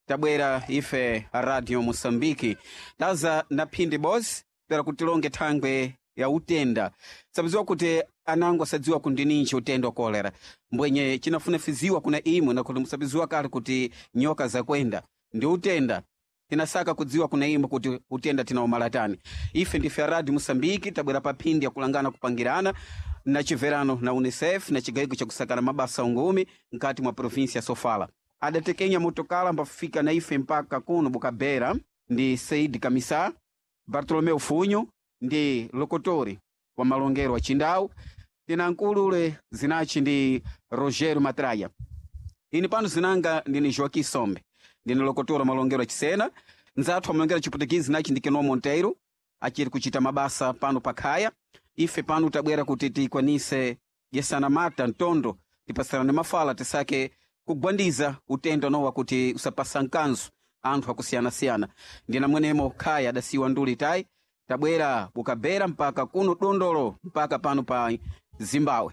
tabwera ife Radio Mosambiki taza na phindi boss pera kutilonge thangwe ya utenda sabiziwa kuti anango asadziwa kundininji utenda wa kolera mbwenye chinafunafiziwa kuna imwe na kuti musabiziwa kale kuti nyoka zakwenda ndi utenda tinasaka kudziwa kuna imwe kuti utenda tinaomalatani ife ndife Radio Mosambiki tabwera pa phindi ya kulangana kupangirana na chiverano na UNICEF na chigayiko cha kusakana mabasa ungumi nkati mwa provinsia Sofala adatekenya motokala mbafika na ife mpaka kuno Bukabera ndi Said Kamisa Bartolomeu Funyo ndi lokotori wa malongero wa Chindau tina nkulule zinachi ndi Rogério Matraia ini pano zinanga ndini Joaquim Sombe ndini lokotori wa malongero wa Chisena nzathu wa malongero chiputukizi zinachi ndi Keno Monteiro achiri kuchita mabasa pano pakhaya ife pano tabwera kuti tikwanise yesana mata ntondo tipasarane mafala tisake kugwandiza utenda nowa kuti usapasa nkanzu anthu akusiyana-siyana ndina mwenemo khaya adasiwa nduli tai tabwera Bukabera mpaka kuno Dondolo mpaka pano pa Zimbabwe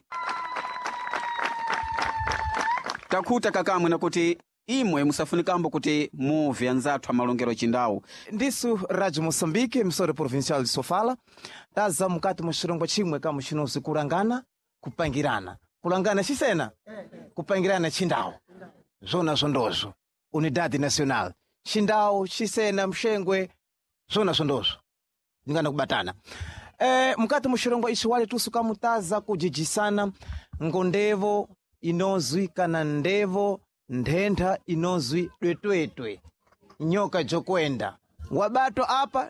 takhuta kakamwe na kuti imwe musafunikambo kuti muve anzathu amalongero Chindau ndisu Radio Moçambique emissora provincial de Sofala taza mukati muxirongwa chimwe kama chinozi kulangana kupangirana kulangana Chisena kupangirana Chindau zona zondozo unidade nacional Chindau Chisena Mshengwe zona zondozo ningana kubatana mukati muxirongwa ichi wale tusu kamutaza kujijisana ngondevo inozwi kana ndevo ndhentha inozwi dwetwetwe nyoka jokwenda wabato apa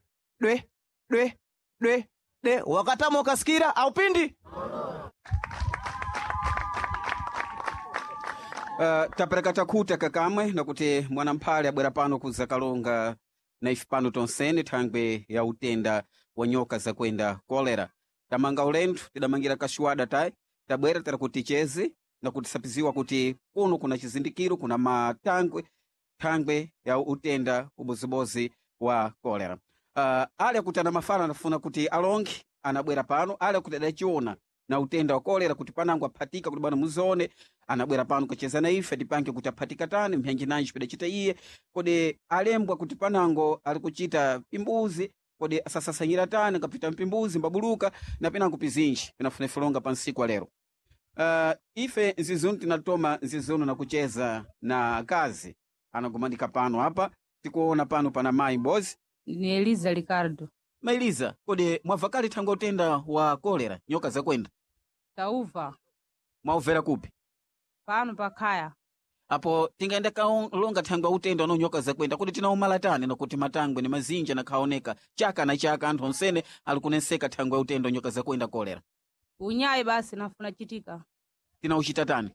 dwe wakatamo kaskira au pindi tapereka takhuta kakamwe nakuti mwanamphale abwera pano kuzakalonga na ife pano tonsene thangwe ya utenda wa nyoka zakwenda kolera tamanga ulendo tidamangira kashuwada tai tabwera tera kuti cheze na kuti sapiziwa kuti kuno kuna chizindikiro kuna thangwe ya utenda ubozibozi wa kolera ale kuti ana mafala anafuna kuti alongi anabwera pano ale kuti adachiona na utenda wa kolera kuti panango aphatika kuti bana muzone anabwera pano kucheza na ife tipange kuti aphatika tani mphyanji nanji pidachita iye kodi alembwa kuti panango ali kuchita pimbuzi kodi asasasanyira tani kapita mpimbuzi mbabuluka na pinango pizinji pinafuna filonga pa nsiku lero ife nzizunu tinatoma nzizunu na kucheza na kazi anagumandika pano hapa tikuona pano pana mai mbozi ni Eliza Ricardo. Maeliza kodi mwavakali thangwe utenda wa kolera nyoka zakwenda Tauva mwauvera kupi pano pakhaya apo tingaenda kalonga thangwe utenda no nyoka zakwenda kodi tinaumalatani nakuti matangwe ni mazinja na kaoneka chaka na chaka anthu onsene alikuneseka thangwe utenda nyoka zakwenda kolera unyayi basi nafuna chitika tinauchita tani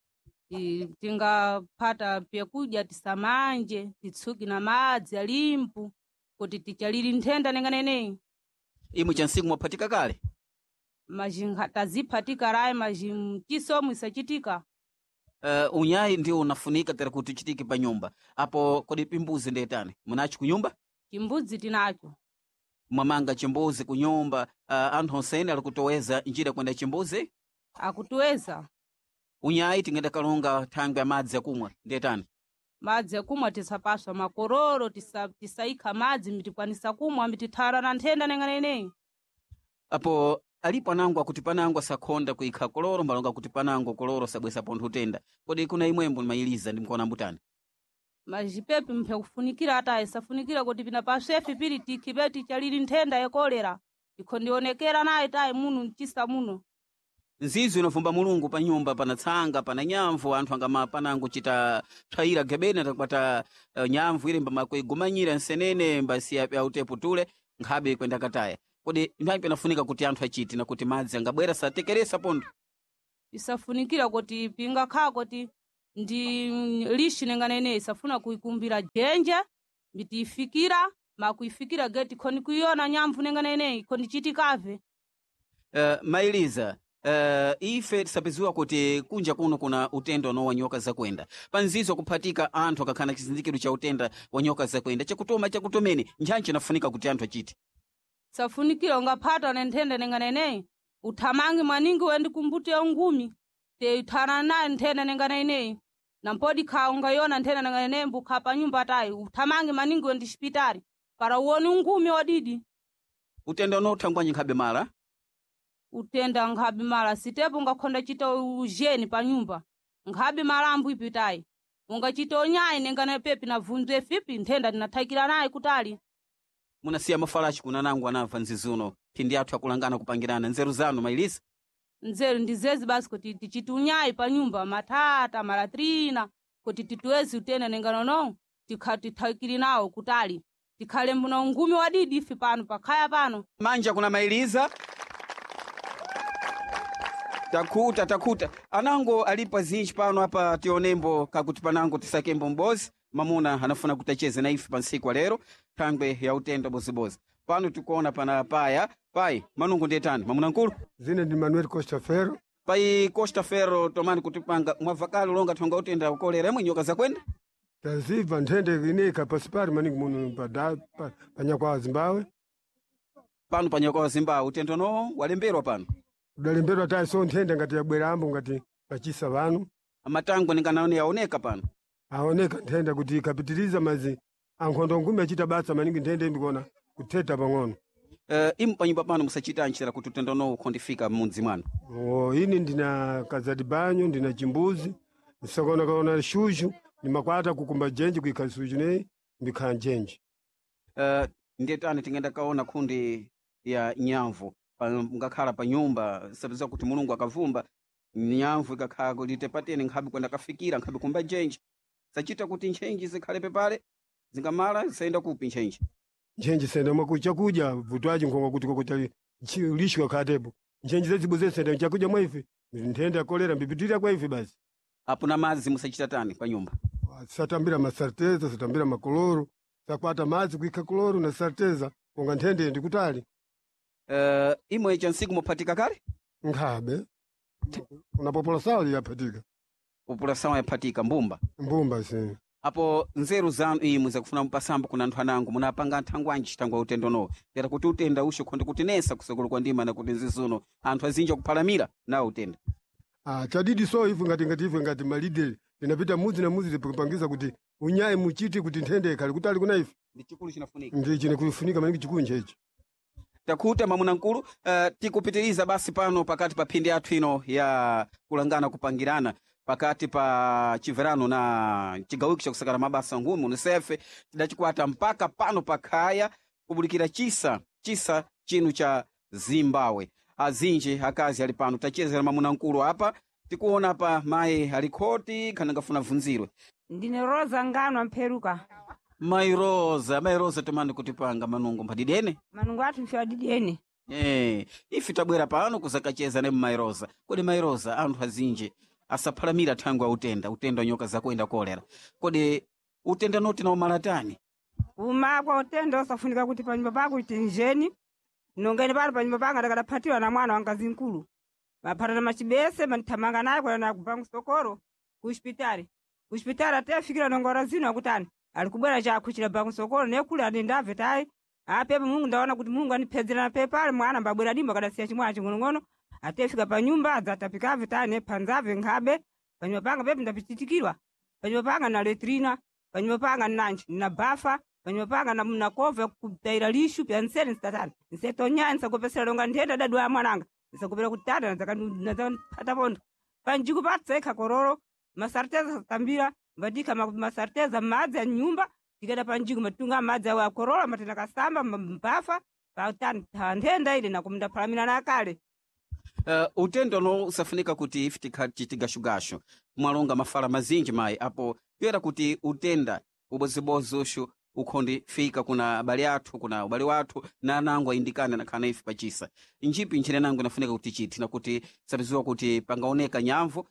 tingapata pyakudya tisamanje titsuki na madzi alimpu kuti tichalili nthenda nenganeneyi imwe chansiku mwaphatika kale majinga taziphatika rai majimtisomu isachitika unyayi ndio unafunika tera kuti chitike pa nyumba apo kodi pimbuzi ndetani munachi kunyumba chimbuzi tinacho mwamanga chimbuzi kunyumba anthu onsene alikutoweza njira kwenda chimbuzi akutuweza unyayi tingenda kalonga thangwe ya madzi akumwa ndetani madzi akumwa tisapaswa makororo tisaikha madzi mitikwanisa kumwa mitithara na nthenda nenganeneyi apo alipo anango akuti panango asakhonda kuikha koloro mbalonga kuti panango koloro sabwesa pontho utenda kodi kuna imwembo nimayiliza ndimkuona mbutani majipepi mphe kufunikira ata isafunikira kuti pina pashefi pili tikhipeti chalili nthenda yekolera ikhondionekera naye tayi muno mchisa muno nzizo inavumba mulungu pa nyumba pana tsanga pana nyamvu anthu angama panango chita thayira gebene atakwata nyamvu ile mbama kuigumanyira nsenene mbasi ya utepu tule nkhabe kwenda kataya kodi mphambi panafunika kuti anthu achiti na kuti madzi angabwera satekeresa pondo isafunikira kuti pinga kha kuti ndi lishi nenganene isafuna kuikumbira jenje mbitifikira makuifikira geti khoni kuiona nyamvu nenganene khoni chitikave Maeliza ife tisapeziwa kuti kunja kuno kuna utenda no wa nyoka zakwenda panzizo kuphatika anthu akakhana chizindikiro cha utenda wa nyoka zakwenda chakutomeni njanji nafunika kuti anthu achiti safunikira ungaphata na nthenda nenganene uthamangi mwaningi wendi kumbuti ya ungumi te uthana naye nthenda nenganene na mpodi kha ungayona nthena nanganembu kha pa nyumba tayi uthamange maningi wendi xipitali para uwoni ungumi wadidi. Utenda unothangwanyi nkhabe mala? Utenda nkhabe mala sitepo ungakhonda chita ujeni pa nyumba nkhabe malambu ipitayi ungachita unyayi nengana pepi na vundu efipi nthenda ndinathakira naye kutali. Munasiya mafalachi kuna nangu anamva nzizuno phindi athu akulangana kupangirana nzeru zanu mailisa? Nzeru ndizezi basi kuti tichiti unyayi pa nyumba matata malatrina kuti tituwezi utena nenganono tikhatithakiri nawo kutali tikhale mbuna ungumi wadidi ifi pano pakhaya pano. Manja kuna mailiza takuta anango alipa zinji pano apa tionembo kakuti panango tisakembo mbozi mamuna anafuna kutacheze na ifi pansiku wa lero thangwe ya utenda bozibozi pano tukuona pana paya pai manungu ndetani mamuna nkulu zine ndi Manuel Costa Ferro. pai Costa Ferro tomani kutipanga mwavakalo longa thonga utenda ukolera mwe nyoka zakwenda Taziva nthende ineka pasipari maningi muno panyakwa Zimbabwe. pano panyakwa Zimbabwe utenda no walemberwa pano Udalemberwa tayi so nthende ngati yabwerambo ngati pachisa vanu amatango ninganaone yaoneka pano aoneka nthenda kuti ikapitiriza mazi ankhondo ngumi achita basa maningi nthende ndikuona kutheta pang'ono. Imu panyumba pano musachita nchira kuti utenda no ukhondifika mudzi mwanu? Ini ndina kazadi banyo ndina chimbuzi nisakona kaona shushu nimakwata kukumba jenji kuikasuju nei mbikhala njenji. Ndetani tingenda kaona kundi ya nyamvu ngakhala pa nyumba sabiza kuti mulungu akavumba nyamvu ikakhala kuti tepatene nkhabe kwenda kafikira nkhabe kumba jenji sachita kuti nchenji zikhale pepale zingamala zisayenda kupi nchenji senda mwakucha kuja vutwaji nkonga kuti kokotali lishwa katepo nchenji zezibuze senda nchakuja mwaife nthenda kolera mbipitirira kwa ife basi. Apo na mazi musachita tani pa nyumba? Satambira masarteza satambira makoloro sakwata mazi kuika koloro na sarteza konga nthende ndikutali. Imwe chansiku muphatika kale? Nkhabe. Una populasawo yaphatika. Populasawo yaphatika mbumba si. Apo nzeru zanu imwe zakufuna mpasambo kuna anthu anango munapanga nthangwanji thangwa utendo no tera kuti utenda usho khonde kutinesa kusokolo kwa ndima na kuti nzizuno anthu azinja kuphalamira na utenda. Chadidi so ifu ngati malideri inapita muzi na muzi tipangiza kuti unyaye muchiti kuti nthende ikhale kutali kuna ife. Ndi chikulu chinafunika. Ndi chinakufunika maningi chikunja ichi. Takuta mamuna nkulu tikupitiriza basi pano pakati pa phindi athu ino ya kulangana kupangirana pakati pa chiverano na chigawiki cha kusakala mabasa ngumi UNICEF tidachikwata mpaka pano pakhaya kubulikira chisa chinu cha Zimbabwe. Azinji akazi ali pano tachezera mamuna nkulu apa tikuona pa mayi alikoti khanangafuna vunzirwe. Ndine Rosa Ngano Mperuka. Mai Rosa tomani kutipanga manungu mpadidene? Manungu atu mfya didene. Ifi tabwera pano kuzakacheza ne Mai Rosa. Kodi Mai Rosa anthu azinji asaphalamira thangwa utenda nyoka zakwenda kolera. Kodi utenda noti na umalatani? Kwa utenda usafunika kuti panyumba pako itenjeni. Nongeni pano panyumba panga takadaphatiwa na mwana wangazi nkulu. Maphata na machibese manithamanga naye kwa na kupangu sokoro kuhospitali. Kuhospitali atefikira nongora zino akutani. Alikubwera chakuchira bangu sokoro nekule anendave tayi. Apepe Mungu ndaona kuti Mungu anipezera na pepale mwana mbabwera dimba kadasiya chimwana chingono atefika pa nyumba adzatapikave tayi nephanzave nkhabe panyumba panga pepe ndapichitikirwa. Panyumba panga na letrina, panyumba panga nanchi na bafa, panyumba panga na kove kutaira lishu pya nseni statani. Nsetonya nsakopesera longa nthenda dadwa mwananga. Nsakopera kutata na pata pondo. Panjiku patseka kororo masarteza satambira vadika masarteza madzi ya nyumba tikada panjiku matunga madzi ya kororo matenda kasamba mbafa pautani nthenda ile na kumunda phalamira na kale. Utendo no usafunika kuti ifitikati tigashugashu mwalonga mafala mazinji mai apo pyera kuti utenda ubozibozi ushu ukhondi fika kuna abali athu kuna ubali wathu na nangu indikana na khana ifi pachisa njipi nchine nangu nafunika kuti chiti na kuti sabiziwa kuti pangaoneka nyamvu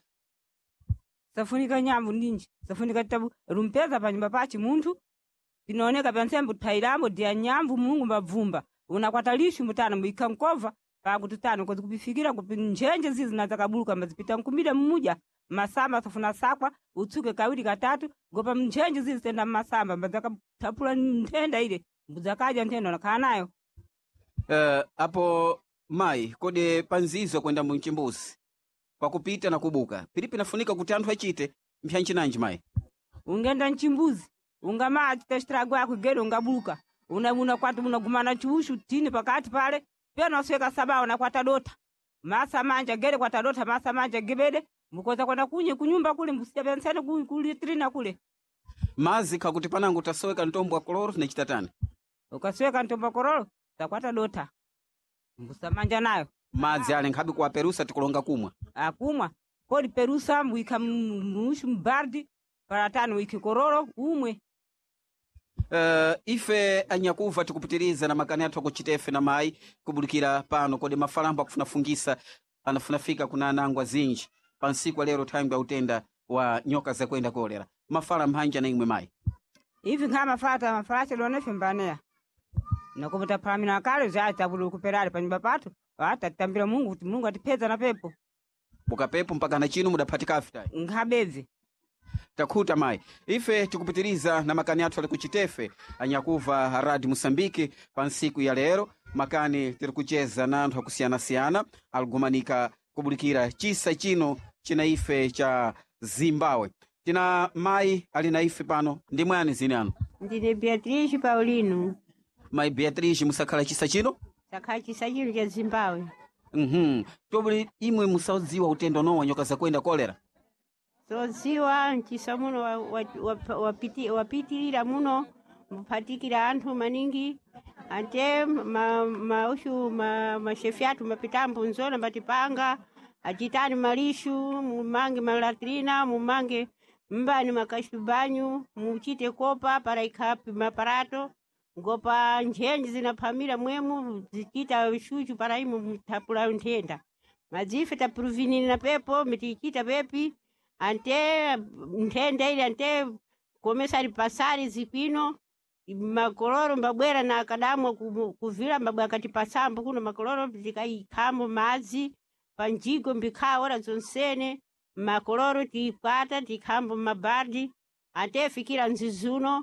safunika nyamvu ndinji safunika tabu rumpeza panyumba pachi munthu pinaoneka pansembu thairambo dia nyamvu Mungu mbavumba unakwata lishu mutana muikankova pakututano kozi kupifikira kupinjenje zizi nazakabuluka mazipita nkumida mmuja masamba safuna sakwa utsuke kawiri katatu gopa mnjenje zizi tenda masamba mazakatapula nthenda ile mbuzakaja nthenda nakhala nayo. Apo mai kodi panzizo kwenda mchimbuzi kwa kupita na kubuka pilipi nafunika kuti anthu achite mpyanchinanji mayi ungenda mchimbuzi ungamaa chitashitirago yako igere ungabuka unakwata unagumana chiushu tini pakati pale pena usweka sabao nakwata dota masa manja gere kwata dota masa manja gebede mukoza kwenda kunye kunyumba kule mbusija pensene kulitrina kule mazi kakuti panangu tasoweka ntombo wa koloro nechitatani ukasweka ntombo kororo takwata dota mbusa manja nayo madzi ale nkhabi kwa perusa tikulonga kumwa akumwa kodi perusa mwika mushu mbardi paratano wiki kororo umwe. Ife anyakuva tikupitiriza na makani athu akuchitefe na mayi kubulikira pano kodi mafalambo akufunafungisa anafunafika kuna anangwa zinji pansiku lero thangwi ya utenda wa nyoka za kwenda kolera mafala mhanja na imwe mayi Hivi kama mafala lonefe mbanea nakuvuta pamina kale za tabulu kuperale pa nyumba patu hata tambira Mungu atipeza na pepo bukapepo mpaka na chino mudapatika afita ngabeze takuta mayi ife tikupitiriza na makani athu alikuchitefe anyakuva haradi Musambiki pansiku ya lero makani tirikucheza na anthu akusiyana-siyana algumanika kubulikira chisa chino china ife cha Zimbabwe tina mayi alina ife pano ndi mwani zini anu Ndine Beatrice Paulino. mayi Beatrice musakhala chisa chino Sakhala chisa chino cha Zimbabwe. Tobuli imwe musaudziwa utendo no wanyoka za kwenda kolera Soziwa chisa muno wapitirira muno mupatikira anthu maningi ante maushu mashefi athu mapitambo nzona matipanga achitani malishu mumange malatrina mumange mbani makashubanyu muchite kopa para ikapi maparato ngopa njenji zinaphamira mwemu zichita shuchu para imu mtapula ntenda madzife tapuruvinini na pepo mitichita pepi ante ntenda ili ante komesari pasari zipino makoloro mbabwera na akadamu kuvira mbabwa kati pasambo kuno makoloro zikaikamo mazi panjigo mbikha ora zonsene makoloro tikwata tikhambo mabardi ante fikira nzizuno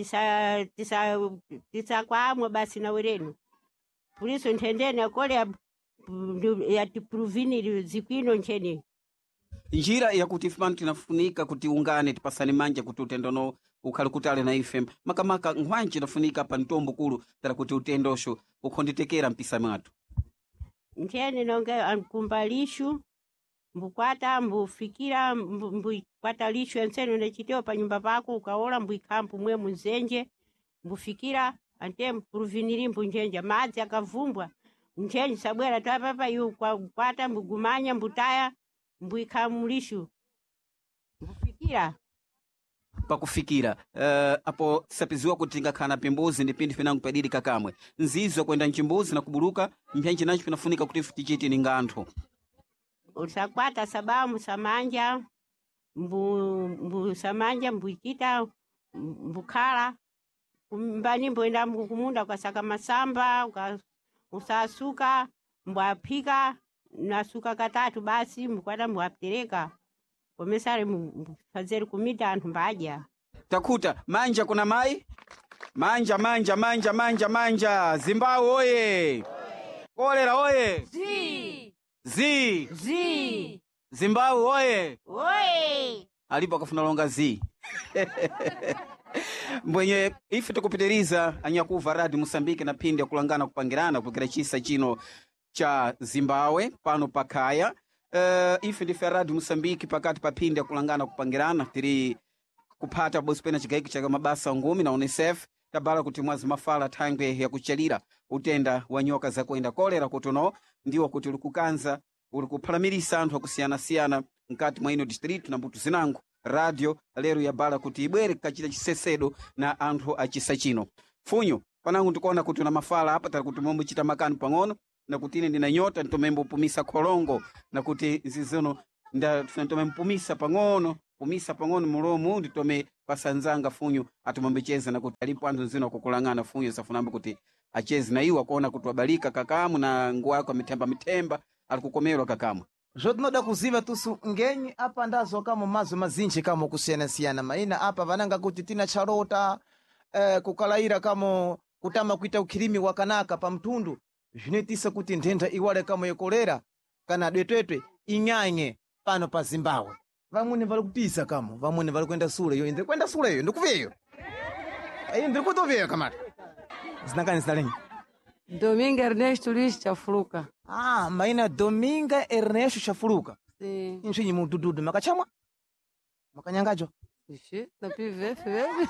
tisa kwamwe basi na werenu puliso nthendene akole yatipuruvini zikwino nchene njira yakuti ife pano tinafunika kuti ungane tipasani manja kuti utendo no ukhali kutale na ife makamaka nhwanji nafunika pa ntombo kulu tala kuti utendosho ukhonditekera mpisa mwatu nchene nonge kumbalishu mbukwata mbufikira mbukwata lishu enseno nechiteo pa nyumba pako ukaola mbwikampu mwe muzenje mbufikira ante mpuruviniri mbunjenja madzi akavumbwa nchenji sabwera twapapa yu kwata mbugumanya mbutaya mbwikamulishu mbufikira pakufikira apo sapiziwa kuti ngakhala pimbuzi ndi pindi pinangu padidi kakamwe nzizo kwenda mchimbuzi na kuburuka mpyanji nacho pinafunika kuti tichiti ni nganthu usakwata sabamu samanja mbu samanja mbuikita mbukhala mbani mboenda kumunda ukasaka masamba usasuka mbwaphika nasuka katatu basi mbukwata mbwaptereka komesari mfazeri kumita anthu mbaja takuta manja kuna mai manja Zimbabwe oye kolera oye zi Zimbabwe oye alipo akafuna longa zi mbwenye ife tikupitiriza anyakuva radi Musambiki na pindi ya kulangana kupangirana kupikira chisa chino cha Zimbabwe pano pakaya ife ndife radi Musambiki pakati pa pindi ya kulangana kupangirana tiri kupata bospena chigaiki cha mabasa ngumi na UNICEF tabala kuti mwazi mafala thangwe ya kuchalira utenda wa nyoka za kwenda kolera kutono ndiwo kuti ulikukanza ulikupalamirisa anthu akusiyana-siyana mkati mwa ino district na mbutu zinangu radio lero ya bala kuti ibwere kachita chisesedo na anthu achisa chino funyo panangu ndikuona kuti una mafala hapa tali kuti mombo chita makani pang'ono na kuti ine ndina nyota ntomembo pumisa kolongo na kuti nzizono ntomembo mpumisa pang'ono mulomu nditome pasanzanga funyo atumambecheza na kuti alipo anthu nzino kukulangana funyo safunamba kuti achezi na iwa kuona kuti wabalika kakamu na nguwa yako mitemba alikukomerwa kakamu zotinoda kuziva tusu ngenyi apa ndazo kamo mazo mazinji kamo kusiyana-siyana maina apa vananga kuti tina charota kukalaira kamo kutama kuita ukhirimi wakanaka pa mtundu zvinetisa kuti ndenda iwale kamo yekolera kana detwetwe ing'anye pano pa Zimbabwe vamwene vali kupisa kamo vamwene vali kwenda sule yo ndiri kwenda sule yo ndikuveyo ayi ndiri kutoveyo kamati zinakani zinalenyi Dominga Ernesto Luiz Chafuluka. maina Dominga Ernesto Chafuluka Sim. inchinyi mudududu makachamwa makanyangajo Ixi, na PVF mesmo.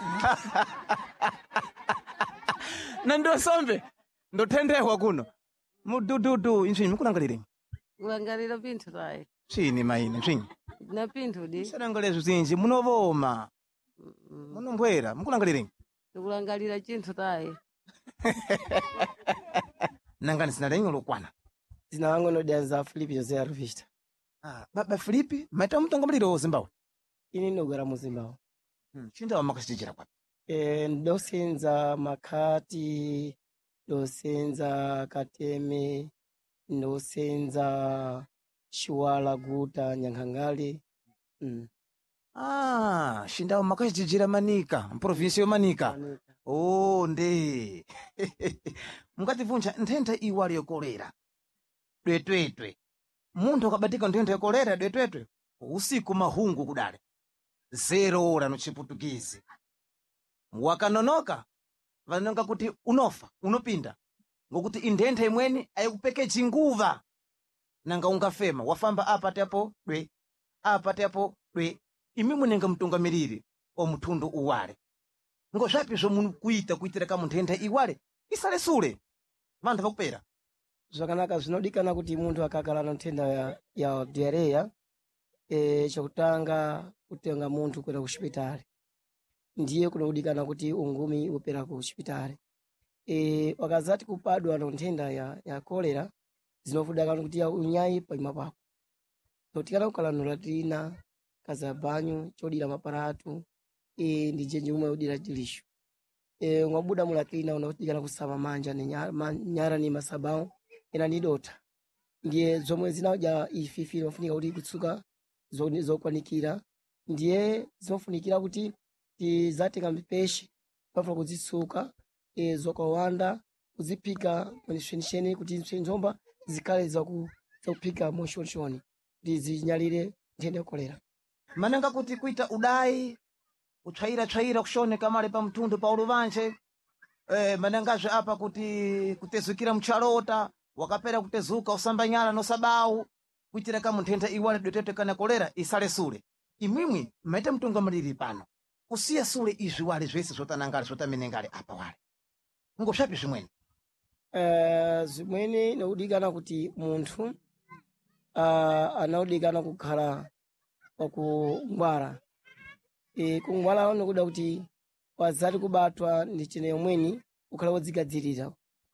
na ndosombe ndothendehwa kuno mudududu inchinyi mukulangalire Kulangalira pinto tayi. chini maina nchinyi Na pinto di. salangalezvo zinji munovoma munombwera mukulangalire Kulangalira chinto tayi. nangani sinalenyi lokwana Zina wangu no dianza Filipe Jose Arvista. baba Filipe maita mutongomalire wo Zimbabwe Ini nogara muzimbao. chindawa makasichijira kwa Ndosenza makati, ndosenza kateme, ndosenza shiwala guta nyankangale. shindawa makasichijira manika mprovinsi yomanika nde mungativunja nthenda iwali yokolera dwetwetwe munthu akabatika nthenda yokolera dwetwetwe usiku mahungu kudale 0 ora no chiputukizi wakanonoka vanonga kuti unofa unopinda ngokuti inthenda imweni ayikupeke chinguva nanga ungafema wafamba apatepo dwe apatepo dwe imi munenga mtungamiriri omuthundo uwale ngo zvapizvo mukuita kuitira ka munthenda iwale isale sule vanthu vakupera Zvakanaka zvinodikana kuti muntu akagara nthenda ya diarrhea chokutanga kutenga muntu kwenda kuchipitali. Ndiye kunodikana kuti ungumi upera kuchipitali. Wakazati kupadwa nthenda ya kolera zinofuda kuti ya unyai paima pako. Notikana kukala nolatrina kaza banyu chodira maparatu ndi jenje umwe udira jilisho. Ngwabuda mulatrina unaotikana kusama manja ni nyara ni masabao ena ni dota. Ndiye zomwe zinaoja ififi wafunika kuti kutsuka zokwanikira. Ndiye zinofunikira kuti tizatenga mpeshi pafuna kuzitsuka zokawanda kuzipika mwenisheni kuti nzomba zikale zakupika moshonshoni ndi zinyalire nthenda yokolera. mananga kuti kuita udai utsvaira kushoneka male pa mtundu pa uluvanje manangazve apa kuti kutezukira mchalota wakapera kutezuka usamba nyala no sabau kuitira ka munthenda iwale dwetete kana kolera isale sule imwimwi maita mtungamaliri pano kusiya sule izvi wale zvese zotanangale zotamenengale apa wale ngosvapi zvimweni Zimweni nodikana kuti munthu anaudikana kukhala wakungwara. Kungwara nokuda kuti wazati kubatwa ndi chene yomweni ukhala wodzigadzirira.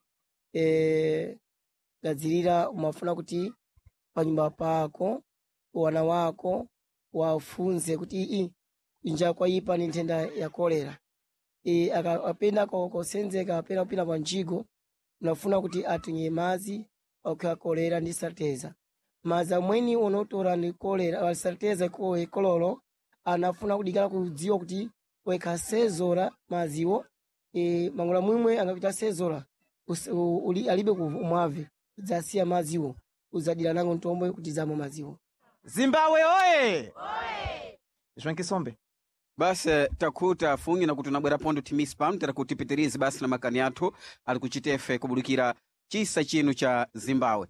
Gadzirira umafuna kuti panyumba pako wana wako wafunze kuti inja kwa ipa ni nthenda ya kolera. Akapenda kosenzeka apena kupita pa njigo unafuna kuti atunye mazi okha kolera ndi sarteza. Mazi amweni unotora ndi kolera sarteza kololo anafuna kudikala kudziwa kuti weka sezora maziwo mangula mwimwe angapita sezora alibe kumwave zasiya maziwo uzadira nango ntombo kuti zamo maziwo. Zimbabwe oye zvankisombe basi takuta afungi na kuti unabwera pondo timispam tera kuti pitirizi basi na makani athu ali kuchitefe kubudukira chisa chinu cha Zimbabwe.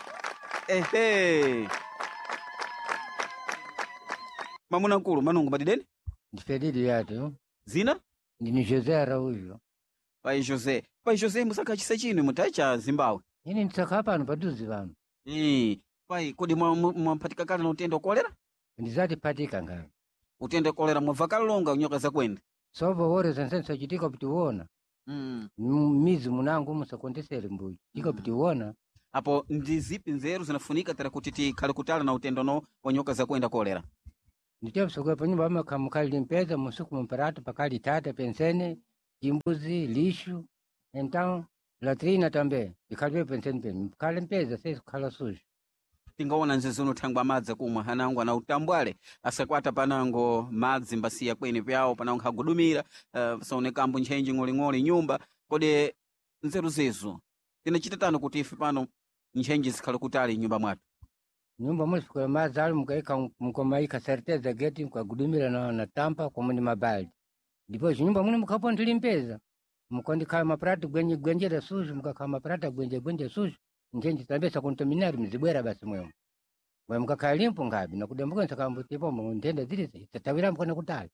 Mamuna nkulu manungu madideni ndifedidi yatu zina ndini Jose Araújo. pai Jose musaka chisa chinu mutai cha Zimbabwe Ini ndisaka pano paduzi vanu pai kodi mwampatika kale na utenda kolera ndizati patika ngani utenda kolera mwabva kalonga unyoka za kwenda sobo wore zansensa chitika kuti uona mizi munangu musakondesere mbuyi chika kuti uona apo ndi zipi nzeru zinafunika tera kuti tikhale kutala na utenda no wanyoka za kwenda kolera nditepsokwe panyumba amakhamukali mpeza musuku mparato pakali tata pensene chimbuzi lishu então latrina tambe ikhaliwe pensene peni kale mpeza sesi kukhala sujo tingaona nzezuno thangwa madzi kumwa hanangu ana utambwale asakwata panango madzi mbasiya kweni pyawo panango khagudumira saonekambo nchenji ng'oling'oli nyumba kodi nzeru zezo tinachita tano kuti ife pano nchenji zikhale kutali nyumba mwathu nyumba mule fikula mazali mukaika mkomaika certeza geti mkagudumira na tampa kwa ni mabali ndipo nyumba mule mkapo ndilimpeza mkondi kama maprata gwenjera suju mkakama maprata gwenje suju njenji tambesa kontaminari mzibwera basi mwemo mwe mkakalimpo ngabi na kudembuka nsakambo tipo ndende zile tatawira mkona kutali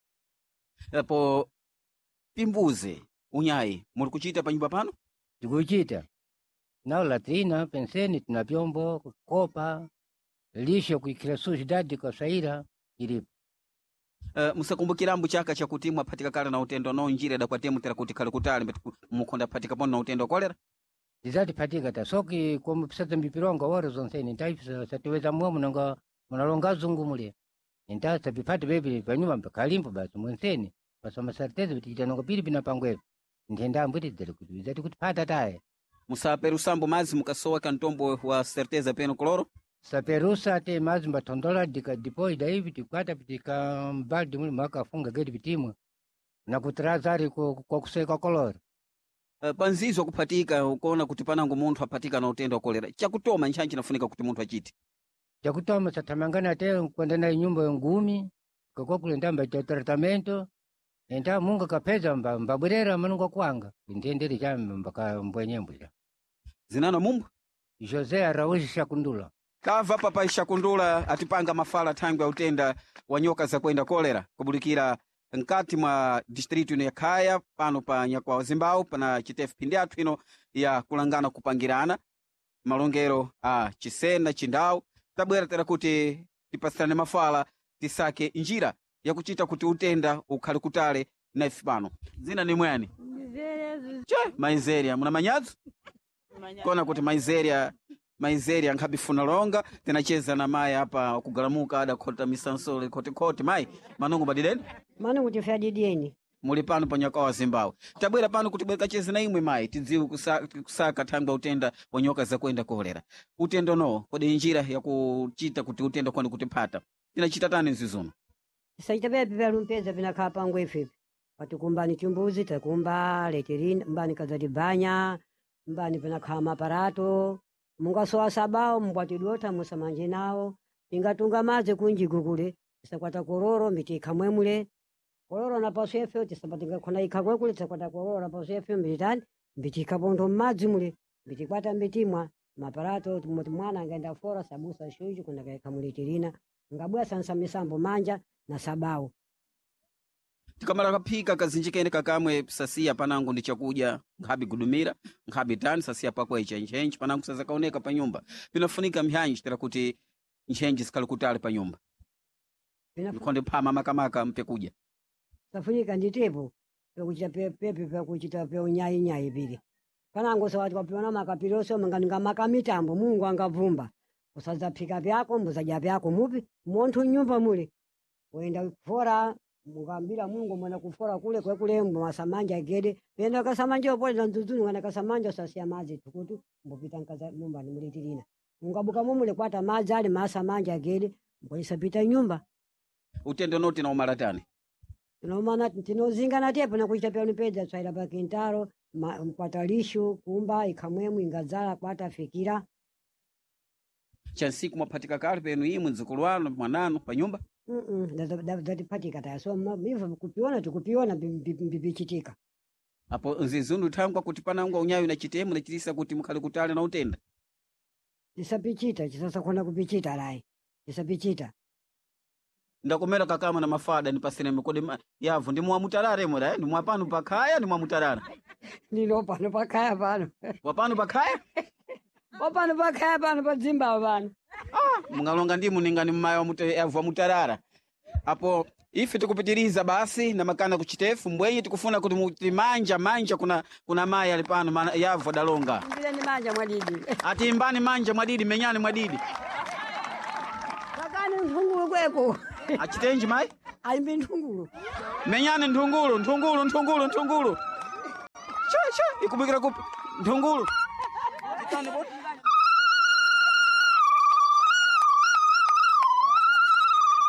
apo pimbuze unyayi muri kuchita pa nyumba pano tikuchita nao latrina penseni tuna vyombo kopa lisho kuikira sujidadi kwa saira ilipo musakumbukirambu chaka chakuti mwapatika kale na utendo no njira dakwatemu tera kuti kale kutali mukonda patika pono na utendo kolera zizati patika ta soki kwa mpsata mbipironga waro zonseni ntaifu satiweza mwamu nanga mwanalonga zungu mule ntasa bipati bebi panyuma mpakalimpo basi mwenseni pasoma sartezi bitikita nonga pili pinapangwepo ntenda mbwiti zile kuti bizati kuti pata taye musaperusambo mazi mukasowa kantombo wa certeza peno koloro saperusa ate mazi mbatondola dika dipo idaivi tikwata pitika mbaldi muli makafunga geti bitimwe na kutrazari kwa kuseka koloro panzizo kupatika ukuona kuti panango munthu apatika na utendo wa kolera chakutoma nchanchi nafunika kuti munthu achite chakutoma satamangana ate kwenda na nyumba ya ngumi kwa kule ndamba cha tratamento enta munga kapeza mbabwerera manunga kwanga ndendere cha mbaka mbwenyembwe zinano mumbu Jose Araújo Shakundula kava papa Ishakundula atipanga mafala tangu ya utenda wa nyoka za kwenda kolera kubulikira nkati mwa distritu ino ya Kaya pano pa nyakwa Zimbau pana chitefu pindiatu ino ya kulangana kupangirana malongero a Chisena Chindau tabwera tera kuti tipasane mafala tisake njira ya kuchita kuti utenda ukhali kutale na ife pano zina ni mwani maizeria muna manyadzo kona kuti maizeria nkhabifuna longa tinacheza na mai hapa kugalamuka ada kota misansole kote mai manungu badideni manungu tifyadidieni muli pano pa nyoka wa Zimbabwe tabwera pano kuti bweka cheze na imwe mai tidziwe kusaka thangwa utenda wa nyoka za kwenda kolera utendo no kodi njira ya kuchita kuti utenda kwani kutipata tinachita tani nzizuno isaita bebi belumpeza vinakhaa pangu ifipi patikumbani chimbuzi takumba leterina mbani kazadibanya mbani vinakhaa maparato mungasowa sabao mbwatidota musamanje nawo tingatunga maze kunjigu kule tisakwata kororo mitika mwemule kororo na pasefe tisapatinga khona ikakwe kule tisakwata kororo na pasefe mbitani mbitika bondo madzi mule mbitikwata mbitimwa maparato tumoti mwana ngaenda fora sabusa shuju kuna kaika muleterina ngabwa sansa misambo manja na sabao tikamala kapika kazinjikene kakamwe sasia panangu ndi chakuja nkhabi gudumira nkhabi tani sasia pakwe nchenji panangu sasa kaoneka pa nyumba pinafunika mihyanji tera kuti nchenji sikali kutali pa nyumba nikonde phama makamaka mpekuja safunika nditepo pekuchita pepe pekuchita pe unyayi pili panangu sawati kwapiona makapiroso manganinga makamitambo Mungu angavumba usaza phika vyako mbuzaja vyako mupi munthu nyumba mule wenda kufora mungambira Mungu mwana kufora kule kwa kule mwasamanja gede penda kasamanja opole na nzuzuni wana kasamanja sasia mazi tukutu mbopita nkaza nyumba ni mulitirina mungabuka mumule kwata mazi ali masamanja gede mboisapita nyumba utendo noti na umaratani tunaomana tinozinga na tepo na kuchita pia unipeza tsaira pa kintaro mkwata lishu kumba ikamwemu ingazala kwata fikira chansiku mwapatika kale penu imwe nzikulwano mwanano pa nyumba datipatika taya so mivo kupiona tukupiona bibichitika apo nzizundu thangwa kuti panangwa unyayo na chitemu na chitisa kuti mukhali kutale na utenda tisapichita chisasa kona kupichita lai tisapichita ndakomera kakama na mafada ni pasine mkode yavu ndi mwamutarare mura ndi mwapanu pakaya ndi mwamutarara nilo pano pakaya pano wapanu pakaya wapanu pakaya pano pa Zimbabwe pano mungalonga ndimu ningani mmayo yavu mutarara apo ife tikupitiriza basi na makana kuchitefu mbwenye tikufuna kuti manja kuna maya alipano yavu dalonga mbile ni manja mwadidi ati imbani manja mwadidi menyani mwadidi kakani ntungulu kweko achitenji mai aimbi ntungulu menyani ntungulu cha ikubikira kupi ntungulu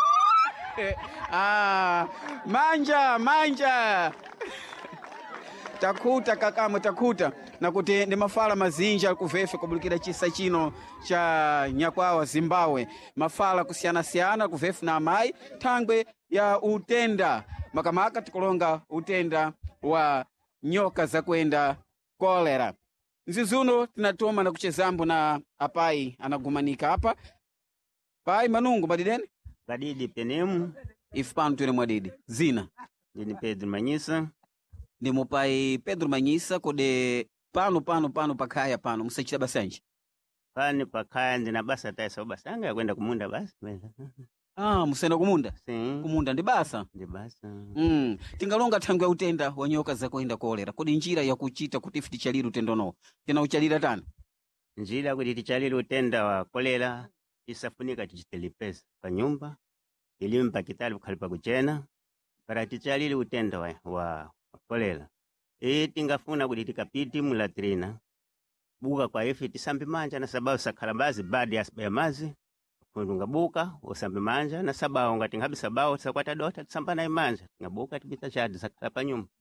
manja takhuta kakamwe takhuta nakuti ndi mafala mazinja kuvefe kubulikira chisa chino cha nyakwawa Zimbabwe, mafala kusiyana-siyana kuvefe na amayi thangwe ya utenda makamaka tikulonga utenda wa nyoka zakwenda kolera. Nzizuno tinatoma na kuchezambo na apai anagumanika apa pai manungu badideni badidi penemu ifu pano twene mwadidi zina ndini Pedro Manyisa ndi mupai Pedro Manyisa kode pano pakaya pano musachita basanji pani pakaya ndina basa taisa basa anga yakwenda kumunda basi musenda kumunda sim kumunda ndi basa tingalonga thangwe ya utenda wa nyoka zakwenda kolera kodi njira yakuchita kuti ife tichalire utenda no tena uchalira tani njira kuti tichalire utenda wa kolera isafunika tichitelipesa pa nyumba ilimi pakitali bukhali pakuchena para tichalire utenda wa kolera tingafuna kuti tikapiti mulatrina buka kwa ife tisambe manja na sababu sakhalambazi baada ya mazi kungabuka usambe manja na sababu ngati ngabi sababu sakwata dota tisamba na imanja ngabuka tibita chadi sakhala pa nyumba.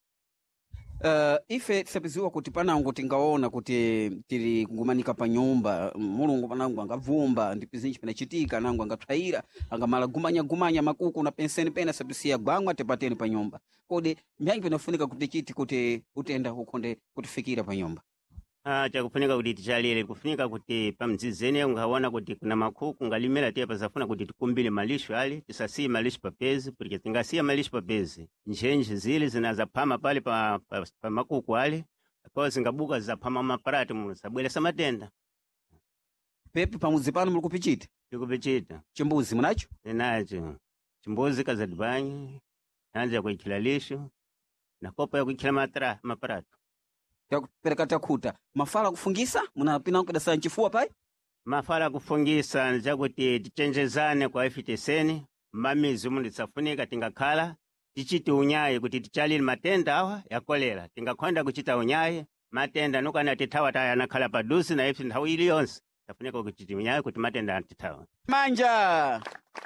Ife tisapiziwa kuti panango tingaona kuti tiri kugumanika pa nyumba mulungu panango angavumba ndi pizinji pinachitika nango angathaira angamala gumanya makuku na penseni pena sapisiya gwangwa tepateni pa nyumba kodi mbyangi pinafunika kuti chiti kuti utenda ukonde kutifikira pa nyumba. Chakufunika kuti tichalire kufunika kuti pamdzizeni ungaona kuti kuna makuku ngalimela tiye pasafuna kuti tikumbile malisho ali tisasiye malisho papezi porque tingasiya malisho papezi njenje zile zinazaphama pale pa makuku ali kwa zingabuka zaphama maparati musabwelesa matenda. Pepe pamudzi pano muli kupichita tikupichita chimbuzi munacho nacho chimbuzi kazadibanyi nanja kuikhila lisho na kopa ya kuikhila maparati yakupereka takhuta mafala kufungisa munapina kudasa nchifua pai mafala kufungisa njakuti tichenjezane kwa ife teseni mamizi mundi tsafunika tingakhala tichiti unyaye kuti tichalire matenda awa ya kolera tingakhonda kuchita unyaye matenda nukana tithawa taya anakhala padusi na ife nthawi iliyonse tafunika kuchita unyaye kuti matenda antithawa manja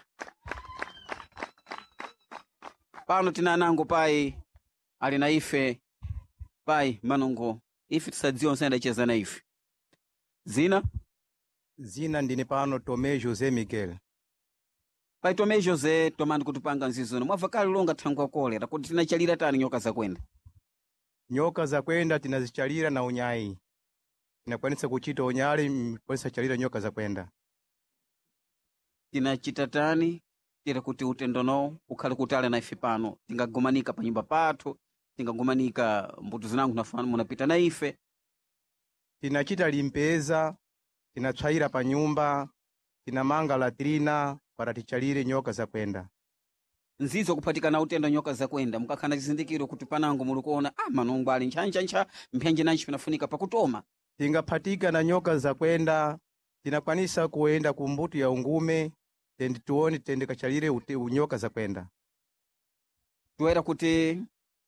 pano tinanango pai ali na ife pai manungo ife tisadziwa nsenda cheza na ife zina ndine pano Tomé José Miguel. Pai Tomé José tomani kutupanga nzizuno mwavakali longa thangwa kolera kuti tinachalira tani nyoka zakwenda. Nyoka zakwenda tinazichalira na unyayi tinakwanisa kuchita unyali kwanisa chalira nyoka zakwenda tinachita tani tira kuti utendono ukhale kutale na ife pano tingagumanika pa nyumba pathu tingagumanika mbuto zinangu nafana munapita na ife tinachita limpeza tinatsvaira pa nyumba tinamanga latrina para tichalire nyoka zakwenda. Nzizo kupatikana utenda nyoka zakwenda mukakhana chizindikiro kuti panango muli kuona manungu ali ncha mphenje nanchi pinafunika pakutoma tingaphatika na nyoka zakwenda tinakwanisa kuenda kumbuto ya ungume tendi tuone tende kachalire unyoka zakwenda tuwera kuti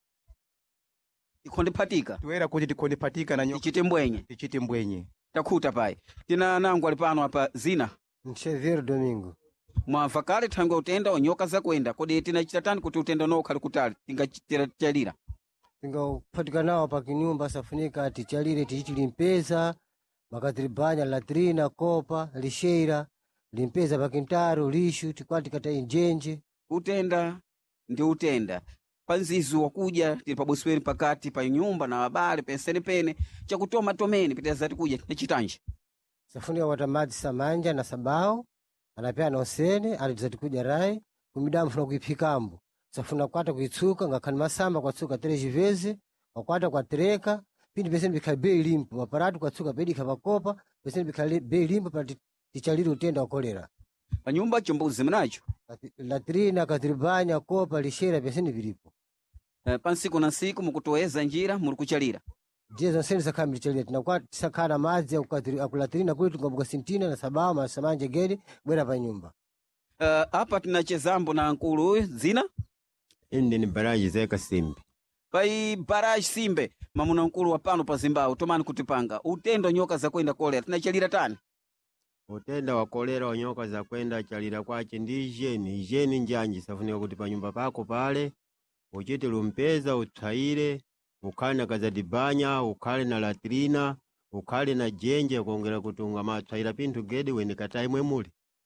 tikondiphatika na nyoka tichite mbwenye takhuta pai tina nangu ali pano apa zina Xavier Domingo mwavakale thangwe utenda nyoka zakwenda kodi tinachita tani kuti utenda no ukhale kutali tingachalira tingaphatikanawo pa kinyumba safunika tichalire tichiti limpeza makatiribanya latrina kopa lixeira limpeza pakintaro lixu tikwati kata injenje utenda ndi utenda panzizu wakuja tili pabosweni pakati pa nyumba na wabale penseni pene chakutoma tomeni pita zati kuja tinachitanje safunika wata madzi samanja na sabao anapea nosene alizati kuja rai kumidamu funa kuiphikambo safuna kwata kuitsuka ngakhani masamba kwatsuka 3 vezes wakwata kwa treka pindi peseni bikhali bei limpo maparatu kwatsuka pedi khapakopa peseni bikhali bei limpo pa tichalire utenda wakolera pa nyumba chimbuzi mnacho latrina katiribanya kopa lixera peseni vilipo pansiku na siku mukutoweza njira muri kuchalira ndiye zonsene zakhala mlichalira tinakwati tisakhala madzi akulatrina kuli tungabuka sintina na sabao masamanje gedi bwera pa nyumba. Apa tinachezambo na nkulu huyu zina indi ni Baraji Zeka Simbe pai Baraji Simbe mamuna nkulu wa pano pa Zimbabwe tomani kutipanga utendo nyoka zakwenda kolera tinachalira tani utenda wa kolera wa nyoka zakwenda chalira kwache ndi jeni njanji safunika kuti pa nyumba pako pale uchite lumpeza utsaire ukhale na kazadibanya, ukhale na latrina, ukhale na jenje kuongera kuti ungamatsaira pinthu gede wene katayi mwe muli.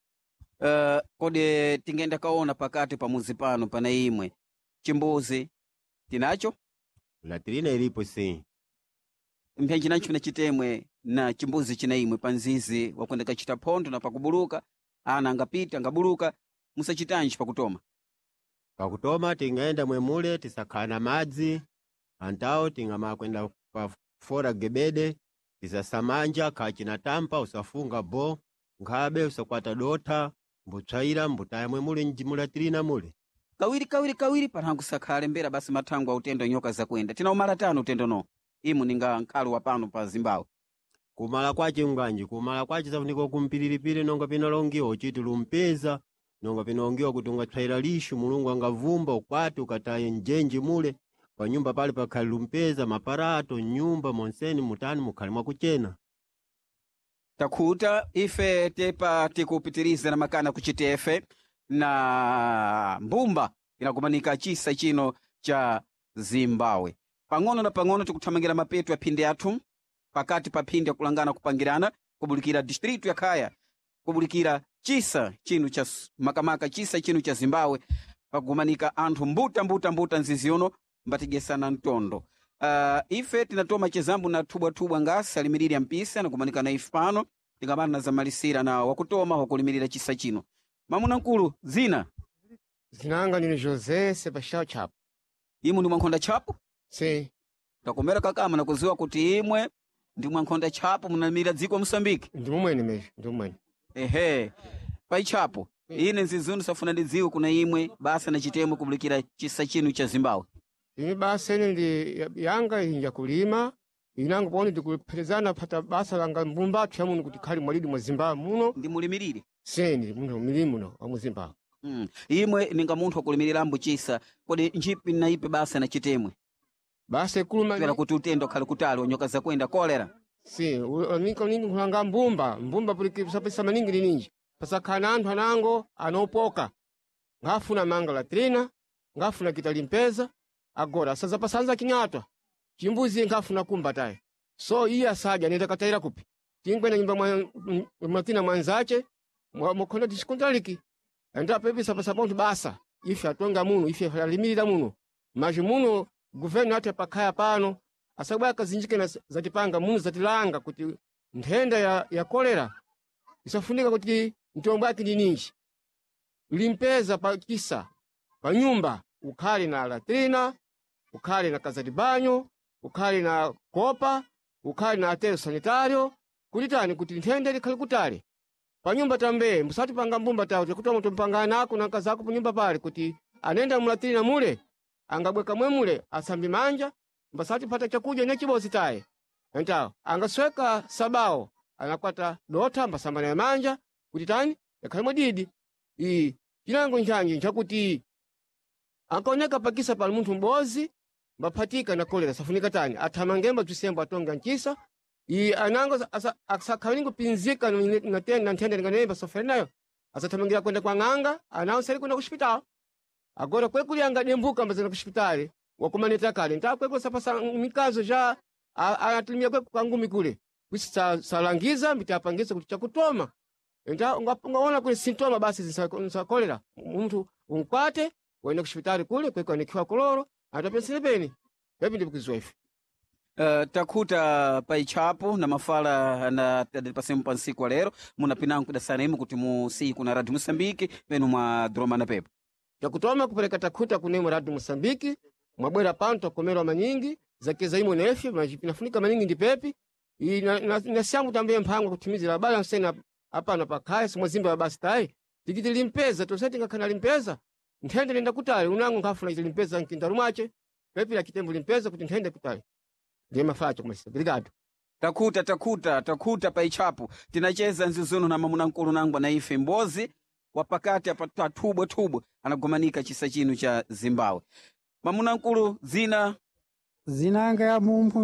Kodi tingenda kaona pakati pa muzi pano pana imwe chimbuzi tinacho? Latrina ilipo si. Mphenji nacho na chitemwe na chimbuzi china imwe panzizi wakwenda kachita phondo na pakubuluka ana angapita angabuluka musachitanji pakutoma. Pakutoma tingaenda mwe mule tisakhala madzi antawo tingamakwenda pa fora gebede tisasamanja kachina tampa usafunga bo nkhabe usakwata dotha mbutsaira mbutaya mwe mule njimulatirina mule. Kawiri panangu sakhale mbera basi mathangu a utendo nyoka zakwenda. Tina umala tano utendo no. Imu ninga nkhalu wa pano pa Zimbabwe. Kumala kwache unganji, kumala kwache safuniko kumpililipili nonga pinalongiwa uchiti lumpeza, nonga pinalongiwa kuti ungatsaira lishu mulungu angavumba ukwati ukataye njenji mule, pa nyumba pale pakhali lumpeza, maparato, nyumba, monseni, mutani, mukhali mwakuchena. Takhuta ife tepa tikupitiriza na makana kuchitefe na mbumba inakumanika chisa chino cha Zimbabwe. Pang'ono na pang'ono tikuthamangira mapetu ya phindi athu pakati pa phindi ya kulangana kupangirana kubulikira distritu ya Khaya kubulikira chisa chinu cha makamaka chisa chinu cha Zimbabwe pakumanika anthu mbuta nziziyono mbatigesana ntondo. Ife tinatoma chezambu na thubwa ngasi alimiriri ya mpisa na kumanika na ife pano tingamana na zamalisira na wakutoma wakulimirira chisa chino. Mamuna nkulu zina? Zinanga nini José Sebastião Chapo. Imu ndi mwankhonda Chapo? Si. Takomera kakama na kuziwa kuti imwe ndi mwankhonda Chapo munamira dziko Mosambiki. Ndi mumweni meshi, ndi mumweni. Ehe. Pai Chapo. Ine nzizunu safuna ndidziwe kuna imwe basa na chitemwe kubulikira chisa chinu cha Zimbabwe. Imi basa ine ndi yanga inja kulima. Inango poni ndikupelezana pata basa langa mbumba tuyamu kuti khali mwalidi mwa Zimbabwe muno. Ndi mulimirire? Si, ndi mulimi muno wa mu Zimbabwe. Imwe ninga munthu wakulimirira mbu chisa kodi njipi na ipe basa na chitemwe? Basa kuluma ni kuti utendo khali kutali onyoka zakwenda kolera. Si, niko nini kulanga mbumba puliki sapesa maningi ninji. Pasakana anthu anango anopoka. Ngafuna manga latrina, ngafuna kitalimpeza, agora saza pasanza kinyatwa. Chimbuzi ngafuna kumbataye. So iya saja nenda kataira kupi. Tingwena nyumba mwatina mwanzache, mwakonda diskontraliki. Enda pepe sapasa pontu basa. Ife atonga muno, ife alimirira muno. Maji muno guvernor ate pakaya pano asabwa kazinjike na zatipanga muno zatilanga kuti nthenda ya kolera isafunika kuti ntombo yake ndi ninji. Limpeza pa kisa pa nyumba ukhali na latrina, ukhali na kazadibanyo, ukhali na kopa, ukhali na atero sanitario kulitani kuti nthenda likhali kutali. Pa nyumba tambe musati panga mbumba tawo kuti mutompanga nako na kazako pa nyumba pale kuti anenda mulatrina mule angabweka mwemule asambi manja mbasati pata chakudya ne chibozi taye. Entawo angasweka sabao anakwata dota mbasamba na manja kuti tani yakhali mwadidi. Chilango njanji chakuti ankaoneka pakisa pa munthu mbozi mbaphatika na kolera safunika tani athamangemba tusembo atonga nchisa. Anango asakhalingo pinzika na tena nthenda nganemba sofernayo asathamangira kwenda kwa ng'anga anawo sali kwenda kushipitalo. Agora kwekuli angadembuka mbazana kushipitali wakumaneta kale nta kwekuli sapasa mikazo ja anatumia kwa ngumi kule kwisi salangiza mbitapangisa kuti chakutoma nta ungaona kule sintoma basi zisakolera mtu unkwate waenda kushipitali kule kwekwa nikiwa koloro atapensile peni pepi ndi kuzwefu. Takhuta Pai Chapo na mafala na pasemu pa nsiku wa lero munapinangu kudasana imu kuti musiku na Radio Mosambiki penu mwa droma na pepo. Takutoma kupeleka takhuta kunemu Radio Mosambiki mwabwera pano takomerwa manyingi zakeza imo nefi pinafunika manyingi ndi pepi. Na siamu tambe mpango kutimizira habari nsena hapana pakaya simwa Zimba ya basi tayi tikiti limpeza toseti ngakana limpeza nthende nenda kutali unangu ngafuna iti limpeza nkindarumache pepi la kitembu limpeza kuti nthende kutali ndiye mafacho kumasisa. Obrigado. Takhuta Pai Chapo tinacheza nzizunu na mamuna nkulu nangwa na ife mbozi wapakati apata thubwa anagomanika chisa chinu cha Zimbabwe. Mamuna nkulu zinanga ya mumpu